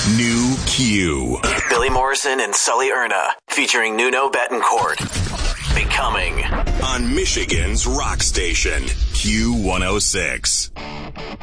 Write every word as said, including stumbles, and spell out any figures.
New Q. Billy Morrison and Sully Erna, featuring Nuno Bettencourt. Becoming. On Michigan's rock station, Q one oh six.